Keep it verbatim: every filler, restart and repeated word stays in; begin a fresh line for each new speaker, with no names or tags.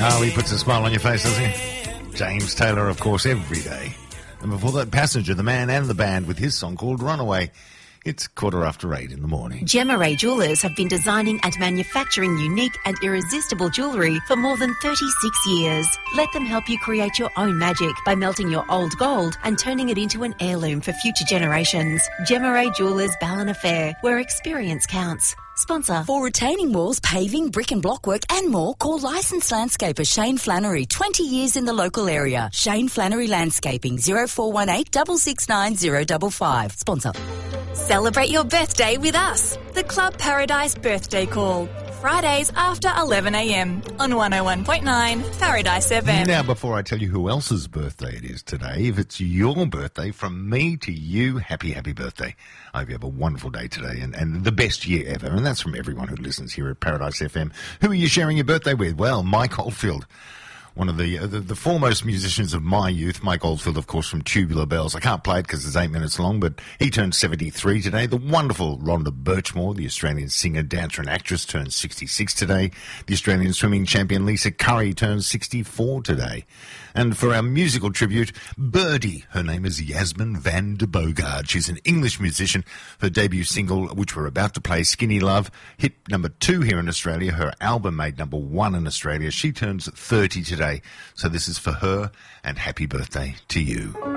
Oh, he puts a smile on your face, doesn't he? James Taylor, of course, every day. And before that, Passenger, the man and the band with his song called Runaway. It's quarter after eight in the morning.
Gemma Ray Jewellers have been designing and manufacturing unique and irresistible jewellery for more than thirty-six years. Let them help you create your own magic by melting your old gold and turning it into an heirloom for future generations. Gemma Ray Jewellers Ballina Fair, where experience counts. Sponsor.
For retaining walls, paving, brick and block work and more, call licensed landscaper Shane Flannery, twenty years in the local area. Shane Flannery Landscaping, zero four one eight, six six nine, zero five five. Sponsor.
Celebrate your birthday with us. The Club Paradise Birthday Call. Fridays after eleven a m on one oh one point nine Paradise F M.
Now, before I tell you who else's birthday it is today, if it's your birthday, from me to you, happy, happy birthday. I hope you have a wonderful day today and, and the best year ever. And that's from everyone who listens here at Paradise F M. Who are you sharing your birthday with? Well, Mike Oldfield. One of the, uh, the the foremost musicians of my youth, Mike Oldfield, of course, from Tubular Bells. I can't play it because it's eight minutes long, but he turned seventy-three today. The wonderful Rhonda Birchmore, the Australian singer, dancer and actress, turned sixty-six today. The Australian swimming champion, Lisa Curry, turned sixty-four today. And for our musical tribute, Birdie. Her name is Yasmin van de Bogard. She's an English musician. Her debut single, which we're about to play, Skinny Love, hit number two here in Australia. Her album made number one in Australia. She turns thirty today. So this is for her, and happy birthday to you.